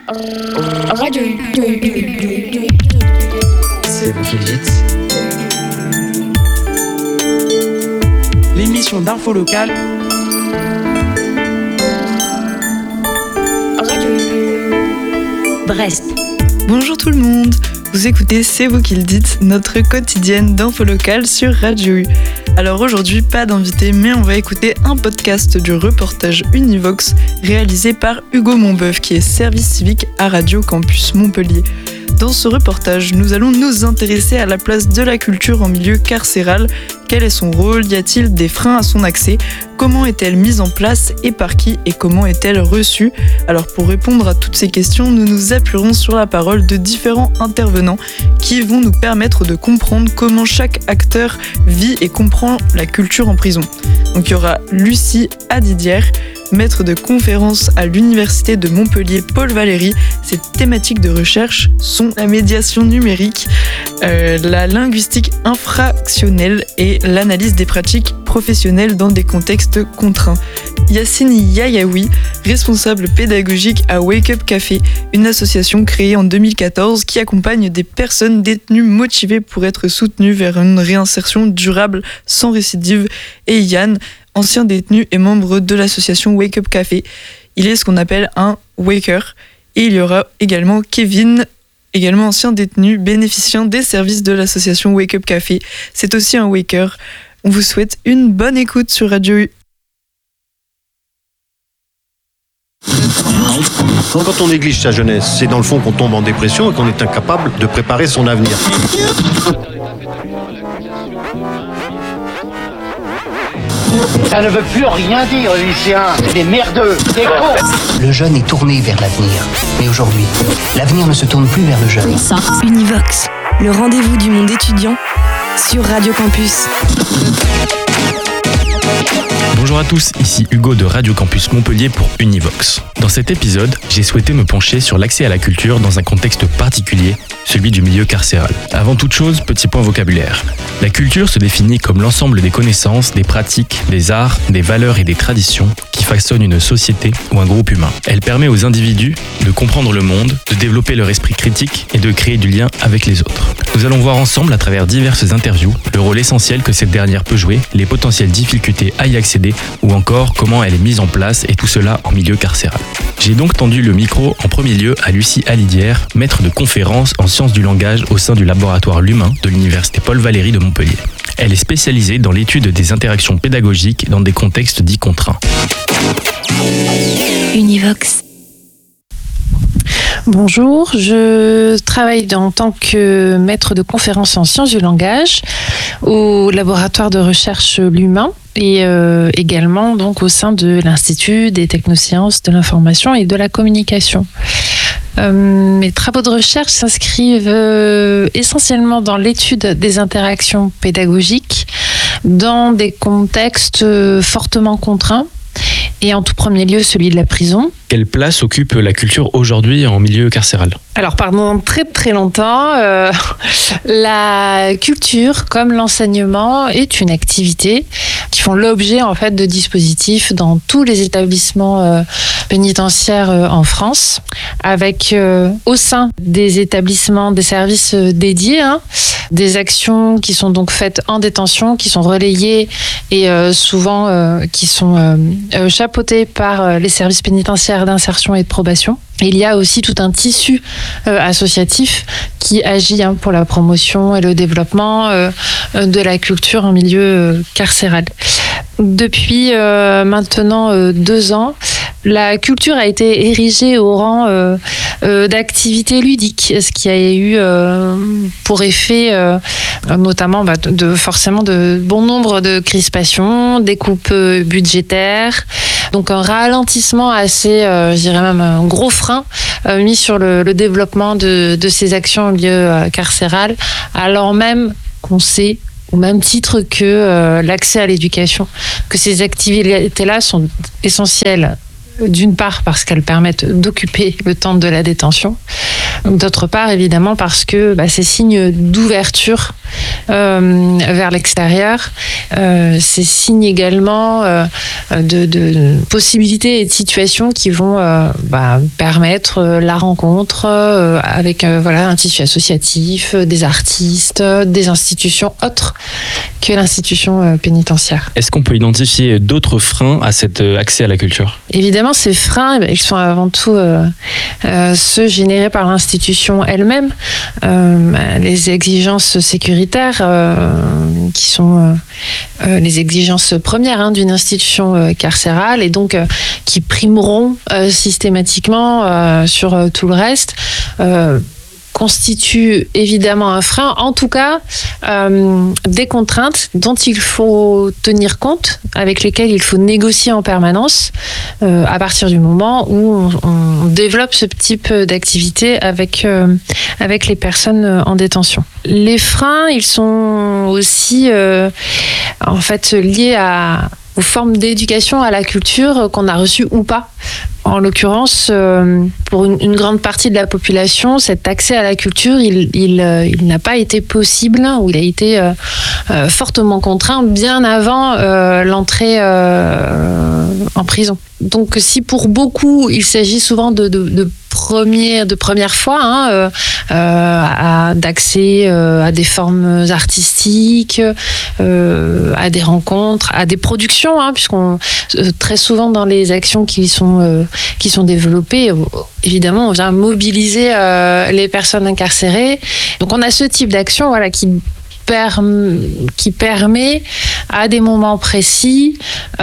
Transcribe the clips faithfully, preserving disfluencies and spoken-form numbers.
Radio. C'est vous qui le dites. L'émission d'info locale. Brest. Bonjour tout le monde, vous écoutez C'est vous qui le dites, notre quotidienne d'info locale sur Radio U. Alors aujourd'hui, pas d'invité, mais on va écouter un podcast du reportage Univox réalisé par Hugo Monbeuf, qui est service civique à Radio Campus Montpellier. Dans ce reportage, nous allons nous intéresser à la place de la culture en milieu carcéral. Quel est son rôle ? Y a-t-il des freins à son accès ? Comment est-elle mise en place et par qui ? Et comment est-elle reçue ? Alors pour répondre à toutes ces questions, nous nous appuierons sur la parole de différents intervenants qui vont nous permettre de comprendre comment chaque acteur vit et comprend la culture en prison. Donc il y aura Lucie Adidière, maître de conférence à l'Université de Montpellier Paul Valéry. Ses thématiques de recherche sont la médiation numérique, euh, la linguistique infractionnelle et l'analyse des pratiques professionnelles dans des contextes contraints. Yacine Yayaoui, responsable pédagogique à Wake Up Café, une association créée en deux mille quatorze qui accompagne des personnes détenues motivées pour être soutenues vers une réinsertion durable sans récidive. Et Yann, ancien détenu et membre de l'association Wake Up Café. Il est ce qu'on appelle un waker. Et il y aura également Kevin, également ancien détenu, bénéficiant des services de l'association Wake Up Café. C'est aussi un waker. On vous souhaite une bonne écoute sur Radio U. Quand on néglige sa jeunesse, c'est dans le fond qu'on tombe en dépression et qu'on est incapable de préparer son avenir. Ça ne veut plus rien dire, les lycéens. C'est des merdeux, des cons. Le jeune est tourné vers l'avenir. Mais aujourd'hui, l'avenir ne se tourne plus vers le jeune. Univox, le rendez-vous du monde étudiant sur Radio Campus. Bonjour à tous, ici Hugo de Radio Campus Montpellier pour Univox. Dans cet épisode, j'ai souhaité me pencher sur l'accès à la culture dans un contexte particulier, celui du milieu carcéral. Avant toute chose, petit point vocabulaire. La culture se définit comme l'ensemble des connaissances, des pratiques, des arts, des valeurs et des traditions qui façonnent une société ou un groupe humain. Elle permet aux individus de comprendre le monde, de développer leur esprit critique et de créer du lien avec les autres. Nous allons voir ensemble à travers diverses interviews le rôle essentiel que cette dernière peut jouer, les potentielles difficultés à y accéder ou encore comment elle est mise en place et tout cela en milieu carcéral. J'ai donc tendu le micro en premier lieu à Lucie Adidière, maître de conférence en sciences du langage au sein du laboratoire L'Humain de l'Université Paul Valéry de Montpellier. Elle est spécialisée dans l'étude des interactions pédagogiques dans des contextes dits contraints. Univox. Bonjour, je travaille en tant que maître de conférence en sciences du langage au laboratoire de recherche L'Humain et euh, également donc au sein de l'Institut des technosciences de l'information et de la communication. Euh, mes travaux de recherche s'inscrivent euh, essentiellement dans l'étude des interactions pédagogiques dans des contextes euh, fortement contraints et en tout premier lieu celui de la prison. Quelle place occupe la culture aujourd'hui en milieu carcéral ? Alors pendant très très longtemps, euh, la culture comme l'enseignement est une activité qui font l'objet en fait de dispositifs dans tous les établissements euh, pénitentiaires euh, en France, avec euh, au sein des établissements des services euh, dédiés, hein, des actions qui sont donc faites en détention, qui sont relayées et euh, souvent euh, qui sont euh, euh, chapeautées par euh, les services pénitentiaires d'insertion et de probation. Il y a aussi tout un tissu euh, associatif qui agit hein, pour la promotion et le développement euh, de la culture en milieu euh, carcéral. Depuis euh, maintenant euh, deux ans, la culture a été érigée au rang euh, euh, d'activité ludique, ce qui a eu euh, pour effet euh, notamment bah, de forcément de bon nombre de crispations, des coupes budgétaires, donc un ralentissement assez, euh, je dirais même un gros frein euh, mis sur le, le développement de, de ces actions en milieu euh, carcéral, alors même qu'on sait au même titre que euh, l'accès à l'éducation, que ces activités-là sont essentielles, d'une part parce qu'elles permettent d'occuper le temps de la détention, D'autre part, évidemment, parce que bah, c'est signe d'ouverture euh, vers l'extérieur. Euh, c'est signe également euh, de, de possibilités et de situations qui vont euh, bah, permettre la rencontre euh, avec euh, voilà, un tissu associatif, des artistes, des institutions autres que l'institution euh, pénitentiaire. Est-ce qu'on peut identifier d'autres freins à cet accès à la culture ? Évidemment, ces freins, eh bien, ils sont avant tout euh, euh, ceux générés par l'institution elle-même. Euh, les exigences sécuritaires, euh, qui sont euh, euh, les exigences premières hein, d'une institution euh, carcérale, et donc euh, qui primeront euh, systématiquement euh, sur euh, tout le reste. Euh, constitue évidemment un frein, en tout cas euh, des contraintes dont il faut tenir compte, avec lesquelles il faut négocier en permanence euh, à partir du moment où on, on développe ce type d'activité avec, euh, avec les personnes en détention. Les freins, ils sont aussi euh, en fait liés à, aux formes d'éducation à la culture qu'on a reçues ou pas. En l'occurrence, euh, pour une, une grande partie de la population, cet accès à la culture, il, il, euh, il n'a pas été possible, ou il a été euh, euh, fortement contraint bien avant euh, l'entrée euh, en prison. Donc, si pour beaucoup, il s'agit souvent de, de, de première, de première fois, hein, euh, à, d'accès euh, à des formes artistiques, euh, à des rencontres, à des productions, hein, puisqu'on euh, très souvent dans les actions qui sont euh, qui sont développées, évidemment, on vient mobiliser euh, les personnes incarcérées. Donc, on a ce type d'action, voilà, qui qui permet à des moments précis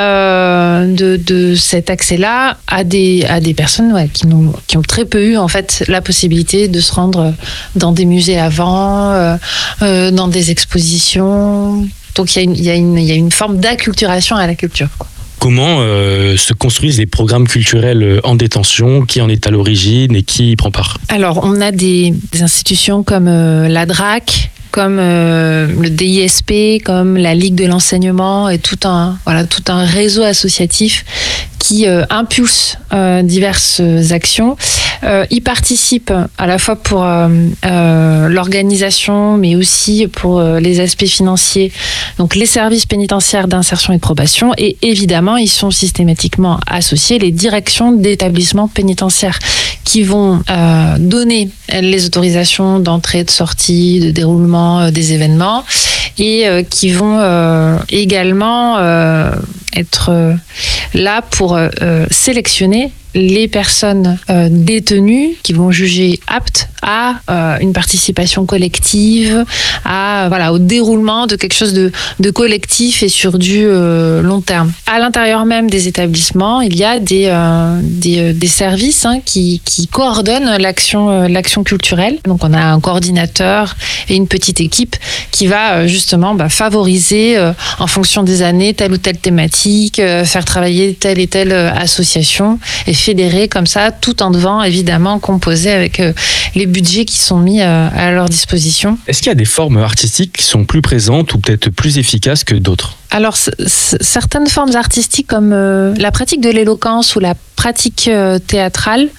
euh, de, de cet accès-là à des, à des personnes ouais, qui, n'ont, qui ont très peu eu en fait, la possibilité de se rendre dans des musées avant, euh, euh, dans des expositions. Donc il y, y, y a une forme d'acculturation à la culture, quoi. Comment euh, se construisent les programmes culturels en détention ? Qui en est à l'origine et qui y prend part ? Alors, on a des, des institutions comme euh, la D R A C, comme euh, le D I S P, comme la Ligue de l'enseignement et tout un, voilà, tout un réseau associatif qui euh, impulse euh, diverses actions. Euh, y participent à la fois pour euh, euh, l'organisation, mais aussi pour euh, les aspects financiers, donc les services pénitentiaires d'insertion et de probation, et évidemment, ils sont systématiquement associés les directions d'établissements pénitentiaires qui vont euh, donner les autorisations d'entrée, de sortie, de déroulement euh, des événements, et euh, qui vont euh, également euh, être euh, là pour euh, sélectionner les personnes euh, détenues qui vont juger aptes à euh, une participation collective, à voilà au déroulement de quelque chose de, de collectif et sur du euh, long terme. À l'intérieur même des établissements, il y a des euh, des, des services hein, qui qui coordonnent l'action euh, l'action culturelle. Donc on a un coordinateur et une petite équipe qui va euh, justement bah, favoriser euh, en fonction des années telle ou telle thématique, euh, faire travailler telle et telle euh, association et fédérés comme ça, tout en devant évidemment composer avec euh, les budgets qui sont mis euh, à leur disposition. Est-ce qu'il y a des formes artistiques qui sont plus présentes ou peut-être plus efficaces que d'autres ? Alors, c- c- certaines formes artistiques comme euh, la pratique de l'éloquence ou la pratique euh, théâtrale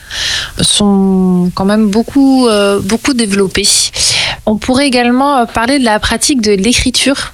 sont quand même beaucoup, euh, beaucoup développées. On pourrait également parler de la pratique de l'écriture.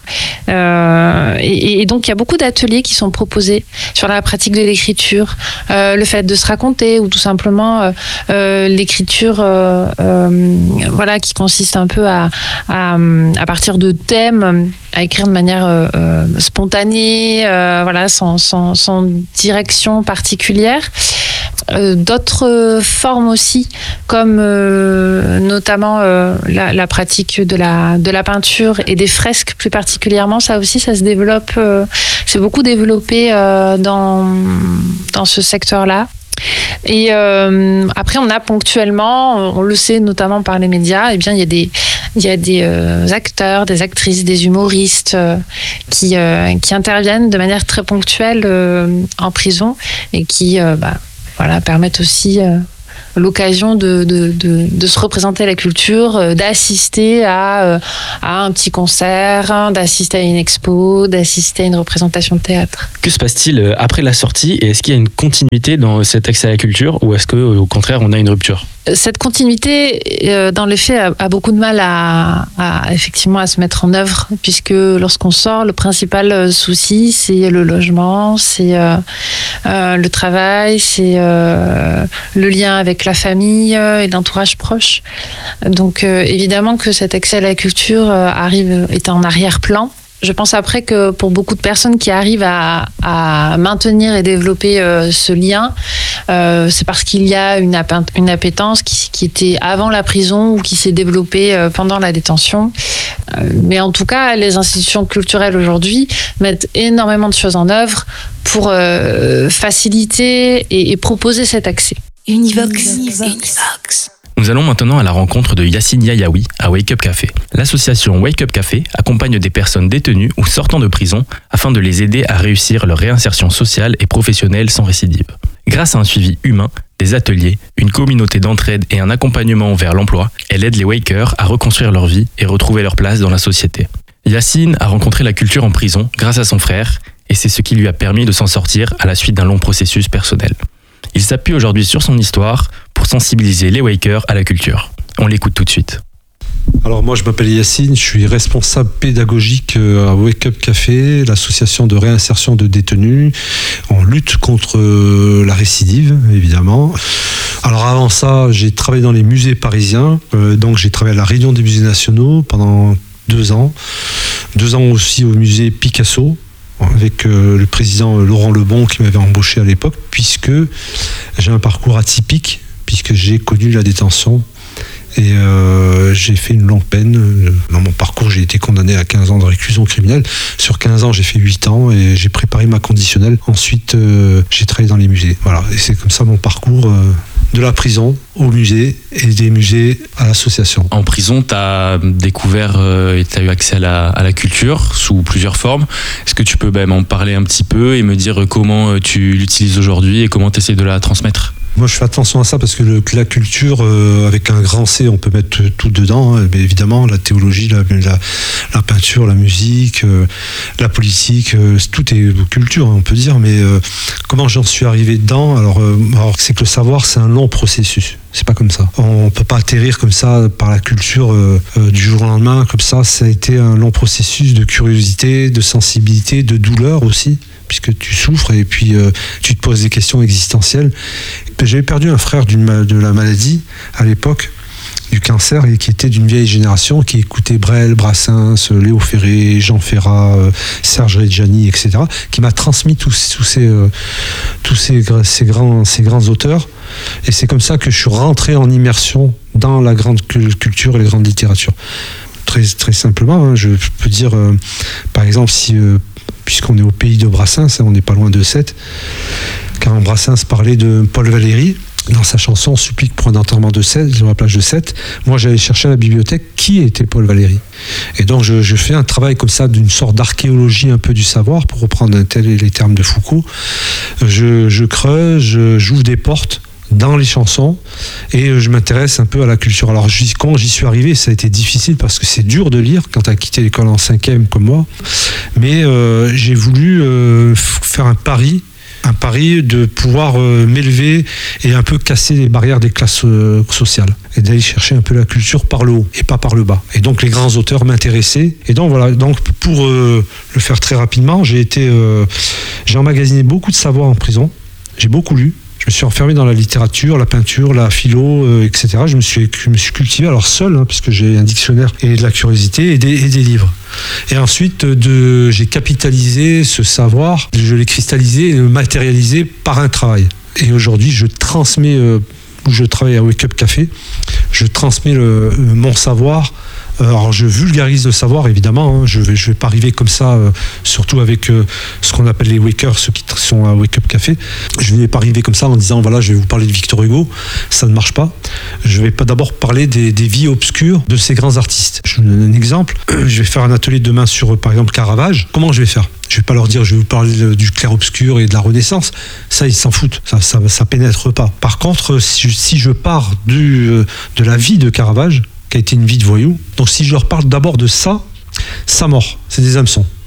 Euh, et, et donc, il y a beaucoup d'ateliers qui sont proposés sur la pratique de l'écriture, euh, le fait de se raconter ou tout simplement euh, euh, l'écriture euh, euh, voilà, qui consiste un peu à, à, à partir de thèmes, à écrire de manière euh, euh, spontanée, euh, voilà, sans, sans, sans direction particulière. Euh, d'autres formes aussi, comme euh, notamment euh, la, la pratique de la, de la peinture et des fresques plus particulièrement, ça aussi, ça se développe, euh, c'est beaucoup développé euh, dans, dans ce secteur-là. Et euh, après, on a ponctuellement, on le sait notamment par les médias, eh bien, il y a des, il y a des euh, acteurs, des actrices, des humoristes euh, qui, euh, qui interviennent de manière très ponctuelle euh, en prison et qui euh, bah, voilà, permettent aussi euh, l'occasion de, de, de, de se représenter la culture, euh, d'assister à, euh, à un petit concert, hein, d'assister à une expo, d'assister à une représentation de théâtre. Que se passe-t-il après la sortie et est-ce qu'il y a une continuité dans cet accès à la culture ou est-ce qu'au contraire on a une rupture ? Cette continuité, euh, dans les faits, a, a beaucoup de mal à, à effectivement à se mettre en œuvre, puisque lorsqu'on sort, le principal souci, c'est le logement, c'est euh, euh, le travail, c'est euh, le lien avec la famille et l'entourage proche. Donc euh, évidemment que cet accès à la culture euh, arrive est en arrière-plan. Je pense après que pour beaucoup de personnes qui arrivent à, à maintenir et développer euh, ce lien, euh, c'est parce qu'il y a une, appé- une appétence qui, qui était avant la prison ou qui s'est développée euh, pendant la détention. Euh, mais en tout cas, les institutions culturelles aujourd'hui mettent énormément de choses en œuvre pour euh, faciliter et, et proposer cet accès. Univox. Univox. Nous allons maintenant à la rencontre de Yacine Yayaoui à Wake Up Café. L'association Wake Up Café accompagne des personnes détenues ou sortant de prison afin de les aider à réussir leur réinsertion sociale et professionnelle sans récidive. Grâce à un suivi humain, des ateliers, une communauté d'entraide et un accompagnement vers l'emploi, elle aide les Wakers à reconstruire leur vie et retrouver leur place dans la société. Yacine a rencontré la culture en prison grâce à son frère et c'est ce qui lui a permis de s'en sortir à la suite d'un long processus personnel. Il s'appuie aujourd'hui sur son histoire pour sensibiliser les Wakers à la culture. On l'écoute tout de suite. Alors moi je m'appelle Yacine, je suis responsable pédagogique à Wake Up Café, l'association de réinsertion de détenus en lutte contre la récidive évidemment. Alors avant ça j'ai travaillé dans les musées parisiens, euh, donc j'ai travaillé à la Réunion des musées nationaux pendant deux ans, deux ans aussi au musée Picasso, avec euh, le président Laurent Lebon qui m'avait embauché à l'époque, puisque j'ai un parcours atypique, puisque j'ai connu la détention et euh, j'ai fait une longue peine. Dans mon parcours, j'ai été condamné à quinze ans de réclusion criminelle. Sur quinze ans, j'ai fait huit ans et j'ai préparé ma conditionnelle. Ensuite, euh, j'ai travaillé dans les musées. Voilà, et c'est comme ça mon parcours euh, de la prison au musée et des musées à l'association. En prison, tu as découvert euh, et tu as eu accès à la, à la culture sous plusieurs formes. Est-ce que tu peux bah, m'en parler un petit peu et me dire comment tu l'utilises aujourd'hui et comment tu essaies de la transmettre ? Moi, je fais attention à ça parce que le, la culture, euh, avec un grand C, on peut mettre tout dedans. Hein, mais évidemment, la théologie, la, la, la peinture, la musique, euh, la politique, euh, tout est culture, hein, on peut dire. Mais euh, comment j'en suis arrivé dedans ? Alors, euh, alors, c'est que le savoir, c'est un long processus. C'est pas comme ça. On peut pas atterrir comme ça par la culture euh, euh, du jour au lendemain. Comme ça, ça a été un long processus de curiosité, de sensibilité, de douleur aussi, puisque tu souffres et puis euh, tu te poses des questions existentielles. J'avais perdu un frère d'une, de la maladie à l'époque, du cancer, et qui était d'une vieille génération, qui écoutait Brel, Brassens, Léo Ferré, Jean Ferrat, euh, Serge Reggiani, et cetera, qui m'a transmis tous, tous, ces, euh, tous ces, ces, grands, ces grands auteurs. Et c'est comme ça que je suis rentré en immersion dans la grande culture et la grande littérature. Très, très simplement, hein, je peux dire, euh, par exemple, si... Euh, puisqu'on est au pays de Brassens, on n'est pas loin de Sète, car Brassens parlait de Paul Valéry dans sa chanson Supplique pour un enterrement de Sète, sur la plage de Sète. Moi, j'allais chercher à la bibliothèque qui était Paul Valéry. Et donc, je, je fais un travail comme ça, d'une sorte d'archéologie un peu du savoir, pour reprendre un tel les termes de Foucault. Je, je creuse, je, j'ouvre des portes dans les chansons et je m'intéresse un peu à la culture. Alors quand j'y suis arrivé, ça a été difficile parce que c'est dur de lire quand tu as quitté l'école en cinquième comme moi, mais euh, j'ai voulu euh, faire un pari un pari de pouvoir euh, m'élever et un peu casser les barrières des classes euh, sociales et d'aller chercher un peu la culture par le haut et pas par le bas. Et donc les grands auteurs m'intéressaient. Et donc voilà, donc pour euh, le faire très rapidement, j'ai été euh, j'ai emmagasiné beaucoup de savoir en prison. J'ai beaucoup lu. Je me suis enfermé dans la littérature, la peinture, la philo, euh, et cetera. Je me suis, je me suis cultivé, alors seul, hein, puisque j'ai un dictionnaire et de la curiosité et des, et des livres. Et ensuite, de, j'ai capitalisé ce savoir, je l'ai cristallisé et matérialisé par un travail. Et aujourd'hui, je transmets, euh, où je travaille à Wake Up Café, je transmets le, mon savoir. Alors je vulgarise le savoir évidemment, hein. je vais je vais pas arriver comme ça, euh, surtout avec euh, ce qu'on appelle les wakers, ceux qui sont à Wake Up Café. Je vais pas arriver comme ça en disant voilà je vais vous parler de Victor Hugo, ça ne marche pas. Je vais pas d'abord parler des, des vies obscures de ces grands artistes. Je vous donne un exemple. Je vais faire un atelier demain sur par exemple Caravage. Comment je vais faire ? Je vais pas leur dire je vais vous parler du clair-obscur et de la Renaissance. Ça ils s'en foutent, ça ça, ça pénètre pas. Par contre si je, si je pars du euh, de la vie de Caravage, qui a été une vie de voyou. Donc si je leur parle d'abord de ça, ça mord, c'est des hameçons.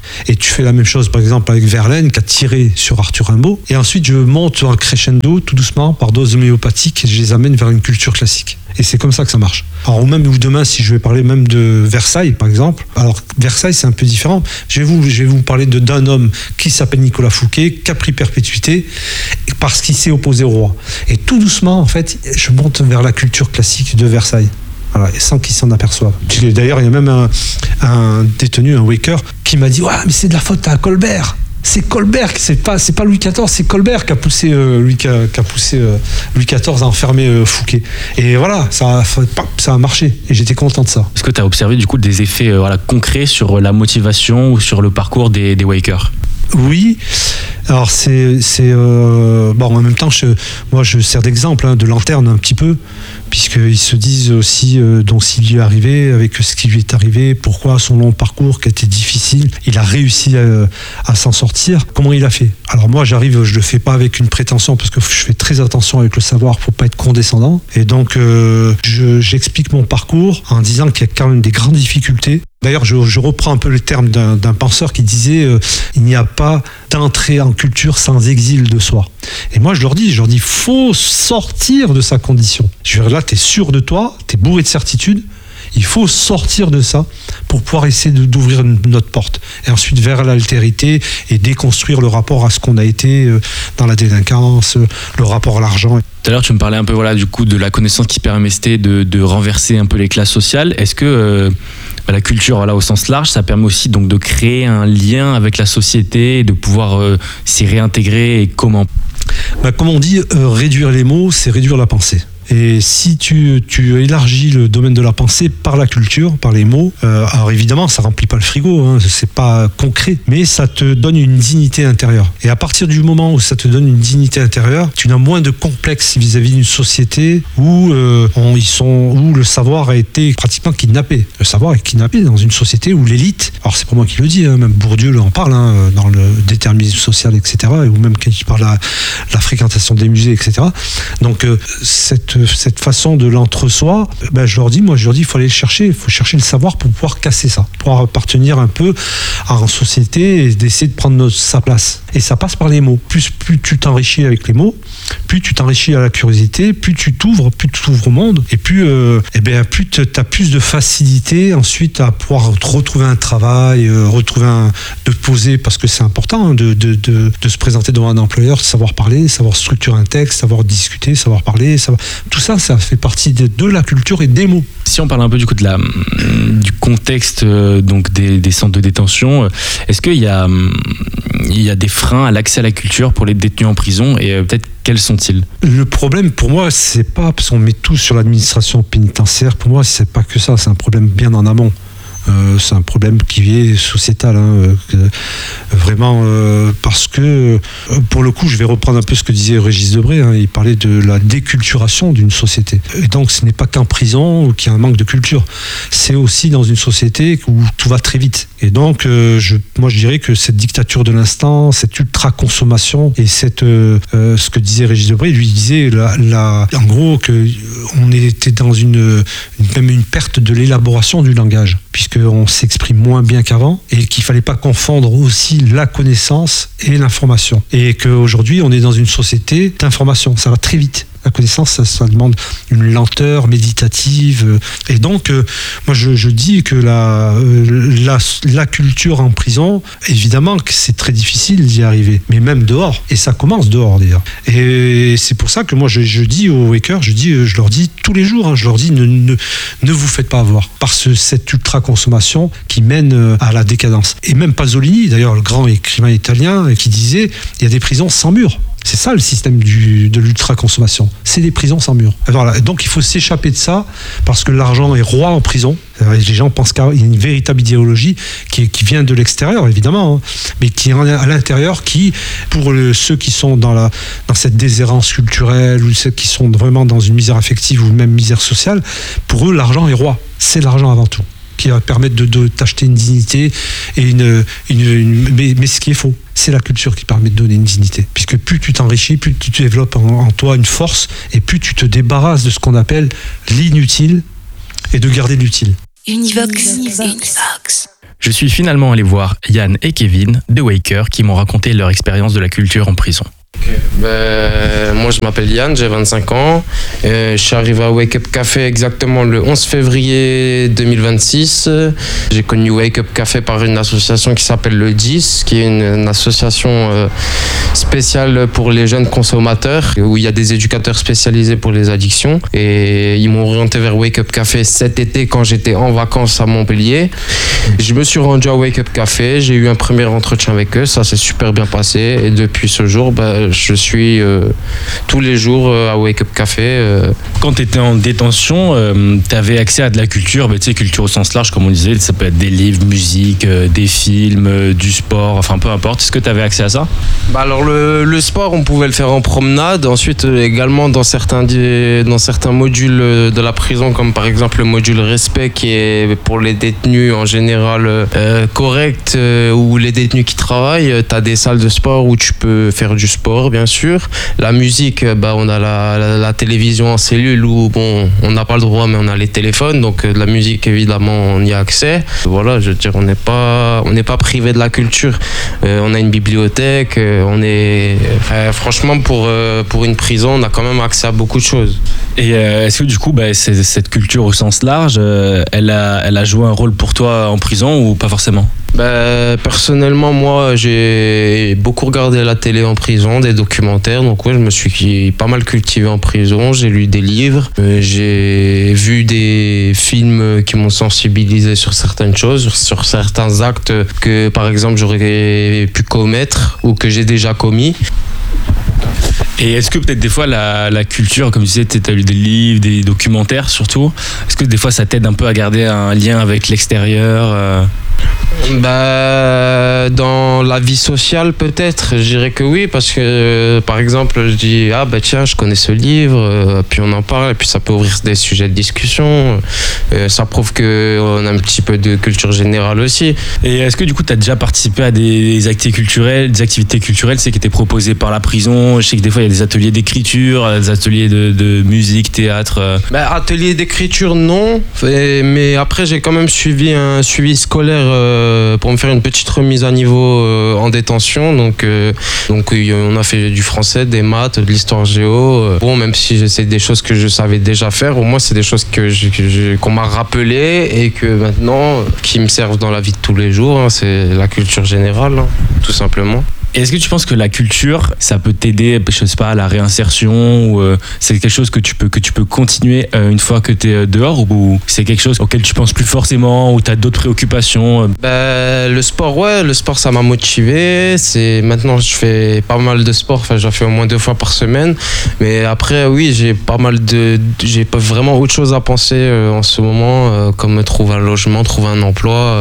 Et tu fais la même chose, par exemple, avec Verlaine, qui a tiré sur Arthur Rimbaud. Et ensuite, je monte en crescendo, tout doucement, par dose homéopathique, et je les amène vers une culture classique. Et c'est comme ça que ça marche. Alors, ou même ou demain, si je vais parler même de Versailles, par exemple. Alors, Versailles, c'est un peu différent. Je vais vous, je vais vous parler de, d'un homme qui s'appelle Nicolas Fouquet, qui a pris perpétuité, parce qu'il s'est opposé au roi. Et tout doucement, en fait, je monte vers la culture classique de Versailles. Voilà, et sans qu'ils s'en aperçoivent. D'ailleurs, il y a même un, un détenu, un waker, qui m'a dit « Ouais, mais c'est de la faute à Colbert !» C'est Colbert, c'est pas, c'est pas Louis quatorze, c'est Colbert qui a poussé, euh, Louis, qui a, qui a poussé euh, Louis quatorze à enfermer euh, Fouquet. Et voilà, ça a, ça a marché. Et j'étais content de ça. Est-ce que tu as observé du coup des effets euh, voilà, concrets sur la motivation ou sur le parcours des, des wakers ? Oui. Alors c'est, c'est euh, bon, en même temps, je, moi je sers d'exemple, hein, de lanterne un petit peu, puisqu'ils se disent aussi euh, donc s'il lui est arrivé, avec ce qui lui est arrivé, pourquoi son long parcours qui a été difficile, il a réussi à, à s'en sortir, comment il a fait. Alors moi j'arrive, je le fais pas avec une prétention, parce que je fais très attention avec le savoir pour pas être condescendant, et donc euh, je, j'explique mon parcours en disant qu'il y a quand même des grandes difficultés. D'ailleurs, je, je reprends un peu le terme d'un, d'un penseur qui disait euh, il n'y a pas d'entrée en culture sans exil de soi. Et moi, je leur dis, je leur dis, faut sortir de sa condition. Je veux dire, là, t'es sûr de toi, t'es bourré de certitude. Il faut sortir de ça pour pouvoir essayer de, d'ouvrir une, notre porte. Et ensuite vers l'altérité et déconstruire le rapport à ce qu'on a été euh, dans la délinquance, euh, le rapport à l'argent. Tout à l'heure, tu me parlais un peu voilà, du coup, de la connaissance qui permettait de, de renverser un peu les classes sociales. Est-ce que euh, la culture voilà, au sens large, ça permet aussi donc, de créer un lien avec la société et de pouvoir euh, s'y réintégrer et comment ? Bah, comme on dit, euh, réduire les mots, c'est réduire la pensée. Et si tu, tu élargis le domaine de la pensée par la culture, par les mots, euh, alors évidemment, ça remplit pas le frigo, hein, c'est pas concret, mais ça te donne une dignité intérieure. Et à partir du moment où ça te donne une dignité intérieure, tu n'as moins de complexe vis-à-vis d'une société où, euh, on, ils sont, où le savoir a été pratiquement kidnappé. Le savoir est kidnappé dans une société où l'élite, alors c'est pas moi qui le dis, hein, même Bourdieu en parle hein, dans le déterminisme social, et cetera, ou même quand il parle de la, la fréquentation des musées, et cetera. Donc euh, cette cette façon de l'entre-soi, ben je leur dis, moi je leur dis, il faut aller chercher, il faut chercher le savoir pour pouvoir casser ça, pour pouvoir appartenir un peu à une société et d'essayer de prendre notre, sa place. Et ça passe par les mots. Plus, plus tu t'enrichis avec les mots, plus tu t'enrichis à la curiosité, plus tu t'ouvres, plus tu t'ouvres au monde, et plus, euh, et ben, plus tu as plus de facilité ensuite à pouvoir retrouver un travail, euh, retrouver un, de poser, parce que c'est important hein, de, de, de, de se présenter devant un employeur, savoir parler, savoir structurer un texte, savoir discuter, savoir parler, savoir... tout ça, ça fait partie de, de la culture et des mots. Si on parle un peu du coup de la, du contexte euh, donc des, des centres de détention, est-ce qu'il y a, il y a des freins à l'accès à la culture pour les détenus en prison et euh, peut-être quels sont-ils ? Le problème pour moi, c'est pas parce qu'on met tout sur l'administration pénitentiaire. Pour moi, c'est pas que ça. C'est un problème bien en amont. Euh, c'est un problème qui est sociétal, hein, euh, vraiment, euh, parce que, euh, pour le coup, je vais reprendre un peu ce que disait Régis Debray, hein, il parlait de la déculturation d'une société. Et donc, ce n'est pas qu'en prison qu'il y a un manque de culture, c'est aussi dans une société où tout va très vite. Et donc, euh, je, moi, je dirais que cette dictature de l'instant, cette ultra-consommation, et cette, euh, euh, ce que disait Régis Debray, lui disait, la, la, en gros, qu'on était dans une, une, même une perte de l'élaboration du langage, puisque on s'exprime moins bien qu'avant et qu'il fallait pas confondre aussi la connaissance et l'information. Et qu'aujourd'hui, on est dans une société d'information. Ça va très vite. La connaissance, ça, ça demande une lenteur méditative. Et donc, euh, moi, je, je dis que la, euh, la, la culture en prison, évidemment que c'est très difficile d'y arriver, mais même dehors. Et ça commence dehors, d'ailleurs. Et c'est pour ça que moi, je, je dis aux wakers, je, dis, je leur dis tous les jours, hein, je leur dis, ne, ne, ne vous faites pas avoir par ce, cette ultra-consommation qui mène à la décadence. Et même Pasolini, d'ailleurs, le grand écrivain italien, qui disait, il y a des prisons sans murs. C'est ça le système du, de l'ultra-consommation. C'est des prisons sans mur. Voilà. Donc il faut s'échapper de ça parce que l'argent est roi en prison. Les gens pensent qu'il y a une véritable idéologie qui, qui vient de l'extérieur, évidemment, hein, mais qui est à l'intérieur, qui, pour le, ceux qui sont dans, la, dans cette déshérence culturelle ou ceux qui sont vraiment dans une misère affective ou même misère sociale, pour eux, l'argent est roi. C'est l'argent avant tout, qui va permettre de, de t'acheter une dignité et une, une, une mais, mais ce qui est faux, c'est la culture qui permet de donner une dignité, puisque plus tu t'enrichis, plus tu développes en, en toi une force et plus tu te débarrasses de ce qu'on appelle l'inutile et de garder l'utile. Univox. Univox. je suis finalement allé voir Yann et Kevin de Waker qui m'ont raconté leur expérience de la culture en prison. Okay. Ben, moi je m'appelle Yann, j'ai vingt-cinq ans. Euh, je suis arrivé à Wake Up Café exactement le onze février deux mille vingt-six. J'ai connu Wake Up Café par une association qui s'appelle le D I S, qui est une, une association euh, spéciale pour les jeunes consommateurs, où il y a des éducateurs spécialisés pour les addictions. Et ils m'ont orienté vers Wake Up Café cet été quand j'étais en vacances à Montpellier. Je me suis rendu à Wake Up Café, j'ai eu un premier entretien avec eux, ça s'est super bien passé. Et depuis ce jour, ben, je suis euh, tous les jours euh, à Wake Up Café. Euh. Quand tu étais en détention, euh, tu avais accès à de la culture, bah, tu sais, culture au sens large, comme on disait, ça peut être des livres, musique, euh, des films, euh, du sport, enfin peu importe. Est-ce que tu avais accès à ça ? Bah alors le, le sport, on pouvait le faire en promenade. Ensuite, euh, également dans certains, dans certains modules de la prison, comme par exemple le module respect, qui est pour les détenus en général euh, corrects, euh, ou les détenus qui travaillent. Tu as des salles de sport où tu peux faire du sport, bien sûr. La musique, bah, on a la, la, la télévision en cellule où bon, on n'a pas le droit, mais on a les téléphones. Donc euh, la musique, évidemment, on y a accès. Voilà, je veux dire, on n'est pas, on n'est pas privé de la culture. Euh, on a une bibliothèque. Euh, on est, euh, franchement, pour euh, pour une prison, on a quand même accès à beaucoup de choses. Et euh, est-ce que du coup, bah, c'est, cette culture au sens large, euh, elle a, elle a joué un rôle pour toi en prison ou pas forcément ? Bah, personnellement, moi, j'ai beaucoup regardé la télé en prison, des documentaires. Donc, ouais, je me suis pas mal cultivé en prison. J'ai lu des livres. Euh, j'ai vu des films qui m'ont sensibilisé sur certaines choses, sur certains actes que, par exemple, j'aurais pu commettre ou que j'ai déjà commis. Et est-ce que peut-être des fois la, la culture, comme tu disais, tu as lu des livres, des documentaires surtout, est-ce que des fois ça t'aide un peu à garder un lien avec l'extérieur euh... Bah, dans la vie sociale peut-être, je dirais que oui, parce que euh, par exemple je dis ah bah tiens je connais ce livre, euh, puis on en parle et puis ça peut ouvrir des sujets de discussion, euh, ça prouve qu'on a un petit peu de culture générale aussi. Et est-ce que du coup tu as déjà participé à des activités culturelles, des activités culturelles c'est qui étaient proposées par la prison? Je sais que des fois il y a des ateliers d'écriture, des ateliers de, de musique, théâtre. Euh... Bah, atelier d'écriture non, mais après j'ai quand même suivi un suivi scolaire euh, pour me faire une petite remise à niveau euh, en détention. Donc, euh, donc on a fait du français, des maths, de l'histoire géo. Euh. Bon, même si c'est des choses que je savais déjà faire, au moins c'est des choses que je, que je, qu'on m'a rappelé et que maintenant, qui me servent dans la vie de tous les jours. Hein, c'est la culture générale, hein, tout simplement. Et est-ce que tu penses que la culture, ça peut t'aider, je sais pas, à la réinsertion ou euh, c'est quelque chose que tu peux, que tu peux continuer euh, une fois que tu es dehors ou c'est quelque chose auquel tu penses plus forcément ou tu as d'autres préoccupations euh... bah, le sport, ouais, le sport ça m'a motivé. C'est, maintenant je fais pas mal de sport, enfin j'en fais au moins deux fois par semaine. Mais après, oui, j'ai pas mal de. J'ai pas vraiment autre chose à penser euh, en ce moment, euh, comme trouver un logement, trouver un emploi. Euh,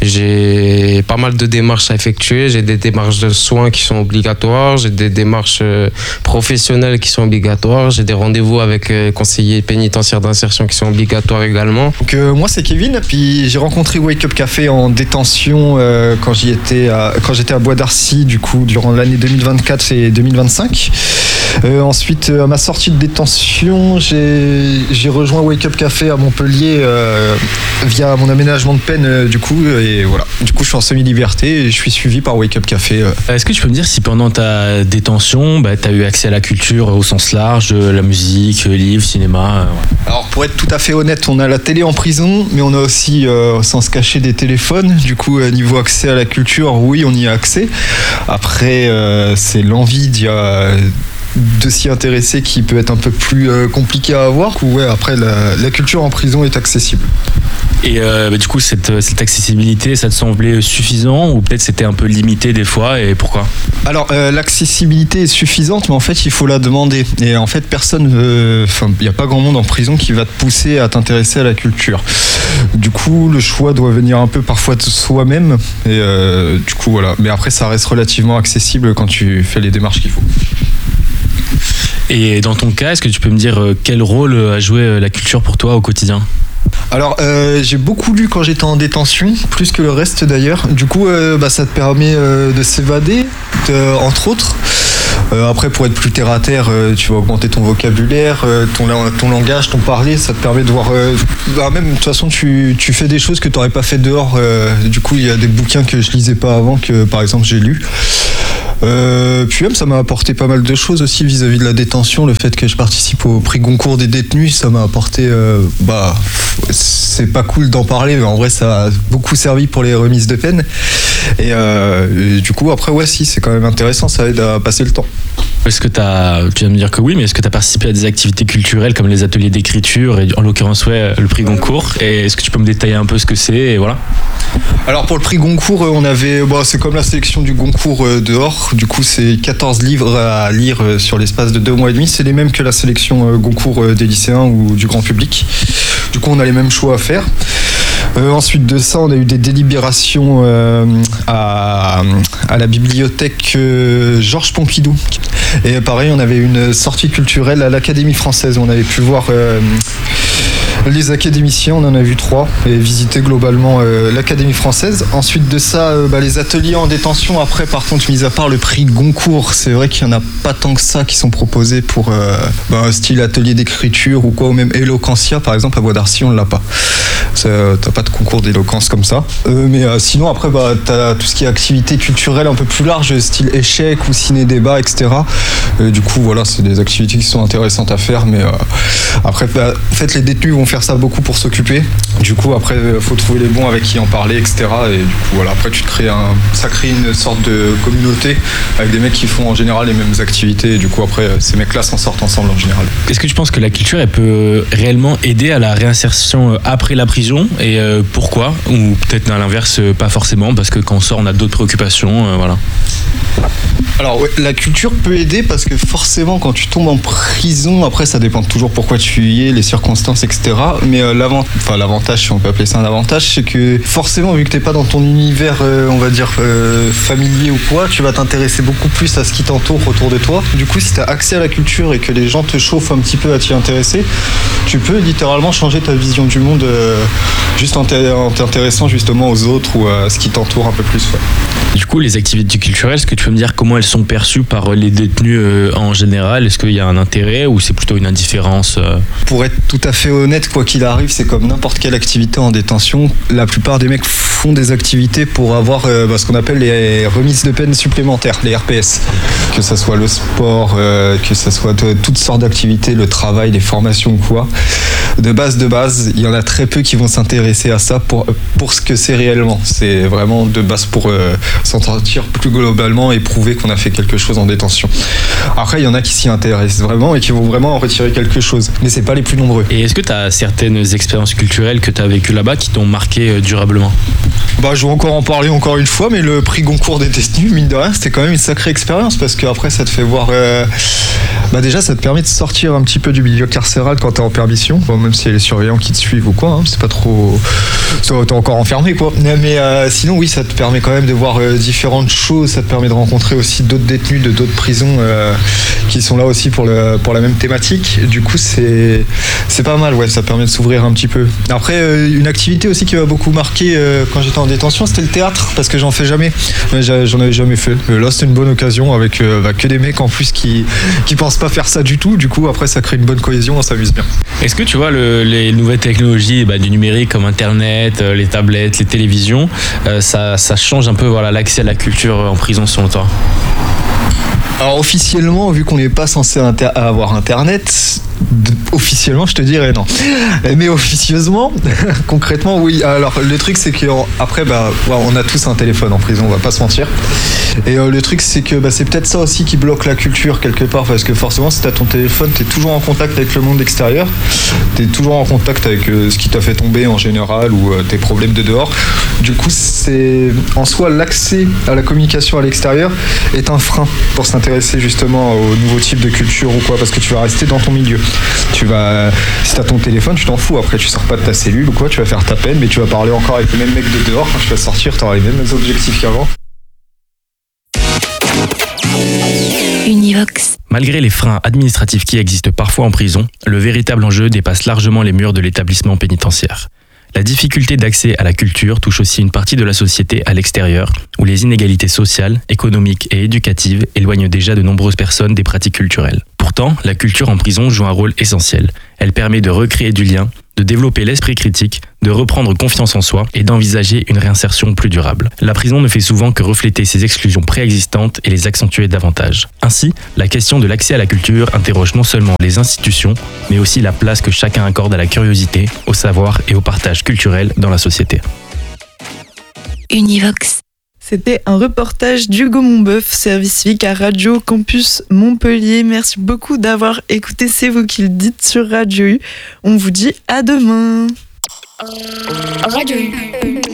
j'ai pas mal de démarches à effectuer, j'ai des démarches de soins qui sont obligatoires, j'ai des démarches euh, professionnelles qui sont obligatoires, j'ai des rendez-vous avec euh, conseillers pénitentiaires d'insertion qui sont obligatoires également. Donc euh, moi c'est Kevin, puis j'ai rencontré Wake Up Café en détention euh, quand j'y étais à, quand j'étais à Bois d'Arcy du coup durant l'année deux mille vingt-quatre et deux mille vingt-cinq. Euh, ensuite à ma sortie de détention j'ai, j'ai rejoint Wake Up Café à Montpellier euh, via mon aménagement de peine euh, du coup et voilà, du coup je suis en semi-liberté et je suis suivi par Wake Up Café. Euh. Est-ce que tu peux me dire si pendant ta détention, bah, tu as eu accès à la culture au sens large, la musique, livres, cinéma euh, ouais. Alors pour être tout à fait honnête, on a la télé en prison, mais on a aussi, euh, sans se cacher, des téléphones. Du coup, euh, niveau accès à la culture, oui, on y a accès. Après, euh, c'est l'envie d'y a... de s'y intéresser qui peut être un peu plus euh, compliqué à avoir. Ou ouais, après, la, la culture en prison est accessible. Et euh, bah, du coup, cette, cette accessibilité, ça te semblait suffisant ou peut-être c'était un peu limité des fois et pourquoi ? Alors, euh, l'accessibilité est suffisante, mais en fait, il faut la demander. Et en fait, personne, enfin, il n'y a pas grand monde en prison qui va te pousser à t'intéresser à la culture. Du coup, le choix doit venir un peu parfois de soi-même. Et euh, du coup, voilà. Mais après, ça reste relativement accessible quand tu fais les démarches qu'il faut. Et dans ton cas, est-ce que tu peux me dire quel rôle a joué la culture pour toi au quotidien ? Alors euh, j'ai beaucoup lu quand j'étais en détention, plus que le reste d'ailleurs. Du coup euh, bah, ça te permet euh, de s'évader, de, entre autres. Euh, après, pour être plus terre à terre, euh, tu vas augmenter ton vocabulaire, euh, ton, ton langage, ton parler. Ça te permet de voir. Euh, bah même de toute façon, tu, tu fais des choses que tu n'aurais pas fait dehors. Euh, du coup, il y a des bouquins que je lisais pas avant que, par exemple, j'ai lu. Euh, puis même ça m'a apporté pas mal de choses aussi vis-à-vis de la détention. Le fait que je participe au prix Goncourt des détenus, ça m'a apporté euh, bah c'est pas cool d'en parler, mais en vrai ça a beaucoup servi pour les remises de peine. Et, euh, et du coup après ouais si c'est quand même intéressant, ça aide à passer le temps. Est-ce que t'as, tu viens de me dire que oui, mais est-ce que tu as participé à des activités culturelles comme les ateliers d'écriture et en l'occurrence ouais, le prix Goncourt, et est-ce que tu peux me détailler un peu ce que c'est et voilà. Alors pour le prix Goncourt, on avait, bon, c'est comme la sélection du Goncourt dehors, du coup c'est quatorze livres à lire sur l'espace de deux mois et demi, c'est les mêmes que la sélection Goncourt des lycéens ou du grand public, du coup on a les mêmes choix à faire. Euh, ensuite de ça, on a eu des délibérations euh, à, à la bibliothèque euh, Georges Pompidou. Et pareil, on avait une sortie culturelle à l'Académie française. On avait pu voir euh, les académiciens, on en a vu trois, et visiter globalement euh, l'Académie française. Ensuite de ça, euh, bah, les ateliers en détention. Après, par contre, mis à part le prix Goncourt, c'est vrai qu'il n'y en a pas tant que ça qui sont proposés pour euh, bah, style atelier d'écriture ou quoi, ou même Eloquentia, par exemple, à Bois d'Arcy, on ne l'a pas. Ça, t'as pas de concours d'éloquence comme ça. Euh, mais euh, sinon, après, bah, t'as tout ce qui est activité culturelle un peu plus large, style échecs ou ciné-débat, et cetera. Euh, du coup, voilà, c'est des activités qui sont intéressantes à faire, mais euh, après, bah, en fait, les détenus vont faire ça beaucoup pour s'occuper. Du coup, après, il faut trouver les bons avec qui en parler, et cetera. Et du coup, voilà, après, tu te crées un, ça crée une sorte de communauté avec des mecs qui font en général les mêmes activités. Et du coup, après, ces mecs-là s'en sortent ensemble en général. Est-ce que tu penses que la culture, elle peut réellement aider à la réinsertion après la prison, et euh, pourquoi? Ou peut-être à l'inverse, pas forcément, parce que quand on sort, on a d'autres préoccupations, euh, voilà. Alors ouais, la culture peut aider parce que forcément quand tu tombes en prison, après ça dépend toujours pourquoi tu y es, les circonstances, et cetera. Mais euh, l'avant... enfin, l'avantage, si on peut appeler ça un avantage, c'est que forcément vu que t'es pas dans ton univers, euh, on va dire euh, familier ou quoi, tu vas t'intéresser beaucoup plus à ce qui t'entoure autour de toi. Du coup, si t'as accès à la culture et que les gens te chauffent un petit peu à t'y intéresser, tu peux littéralement changer ta vision du monde euh, juste en t'intéressant justement aux autres ou à ce qui t'entoure un peu plus. Ouais. Du coup, les activités culturelles, est-ce que tu peux me dire comment elles sont perçues par les détenus euh, en général? Est-ce qu'il y a un intérêt ou c'est plutôt une indifférence euh... Pour être tout à fait honnête, quoi qu'il arrive, c'est comme n'importe quelle activité en détention. La plupart des mecs font des activités pour avoir euh, bah, ce qu'on appelle les remises de peine supplémentaires, les R P S. Que ça soit le sport, euh, que ça soit de, toutes sortes d'activités, le travail, les formations ou quoi. De base, de base, il y en a très peu qui vont s'intéresser à ça pour, pour ce que c'est réellement. C'est vraiment de base pour euh, s'en sortir plus globalement et prouver qu'on a fait quelque chose en détention. Après, il y en a qui s'y intéressent vraiment et qui vont vraiment en retirer quelque chose. Mais c'est pas les plus nombreux. Et est-ce que tu as certaines expériences culturelles que tu as vécues là-bas qui t'ont marqué euh, durablement? Bah, je vais encore en parler encore une fois, mais le prix Goncourt des détenus, mine de rien, c'était quand même une sacrée expérience parce qu'après, ça te fait voir. Euh... Bah, déjà, ça te permet de sortir un petit peu du milieu carcéral quand t'es en permission. Bon, même s'il y a les surveillants qui te suivent ou quoi, hein, c'est pas trop. T'es encore enfermé, quoi. Mais euh, sinon, oui, ça te permet quand même de voir euh, différentes choses. Ça te permet de rencontrer aussi d'autres détenus de d'autres prisons euh, qui sont là aussi pour, le, pour la même thématique. Du coup, c'est, c'est pas mal, ouais, ça permet de s'ouvrir un petit peu. Après, euh, une activité aussi qui m'a beaucoup marqué euh, quand j'étais en détention, c'était le théâtre, parce que j'en fais jamais. J'en avais jamais fait. Euh, là, c'était une bonne occasion avec euh, bah, que des mecs en plus qui, qui pensent pas faire ça du tout. Du coup, après, ça crée une bonne cohésion, on s'amuse bien. Est-ce que tu vois le, les nouvelles technologies bah, du numérique comme Internet, euh, les tablettes, les télévisions, euh, ça, ça change un peu voilà, l'accès à la culture en prison selon toi? Alors officiellement, vu qu'on n'est pas censé inter- avoir Internet, officiellement je te dirais non. Mais officieusement, concrètement oui. Alors le truc c'est qu'après bah, on a tous un téléphone en prison, on va pas se mentir. Et euh, le truc c'est que bah, c'est peut-être ça aussi qui bloque la culture quelque part, parce que forcément si t'as ton téléphone, t'es toujours en contact avec le monde extérieur, t'es toujours en contact avec euh, ce qui t'a fait tomber en général ou euh, tes problèmes de dehors. Du coup c'est en soi l'accès à la communication à l'extérieur est un frein pour s'intéresser justement au nouveau type de culture ou quoi, parce que tu vas rester dans ton milieu. Tu vas, si t'as ton téléphone, tu t'en fous, après tu sors pas de ta cellule ou quoi, tu vas faire ta peine, mais tu vas parler encore avec les mêmes mecs de dehors. Quand tu vas sortir, t'auras les mêmes objectifs qu'avant. Univox. Malgré les freins administratifs qui existent parfois en prison, le véritable enjeu dépasse largement les murs de l'établissement pénitentiaire. La difficulté d'accès à la culture touche aussi une partie de la société à l'extérieur, où les inégalités sociales, économiques et éducatives éloignent déjà de nombreuses personnes des pratiques culturelles. Pourtant, la culture en prison joue un rôle essentiel. Elle permet de recréer du lien, de développer l'esprit critique, de reprendre confiance en soi et d'envisager une réinsertion plus durable. La prison ne fait souvent que refléter ces exclusions préexistantes et les accentuer davantage. Ainsi, la question de l'accès à la culture interroge non seulement les institutions, mais aussi la place que chacun accorde à la curiosité, au savoir et au partage culturel dans la société. Univox. C'était un reportage d'Hugo Monbeuf, service civique à Radio Campus Montpellier. Merci beaucoup d'avoir écouté C'est vous qui le dites sur Radio U. On vous dit à demain. Radio U.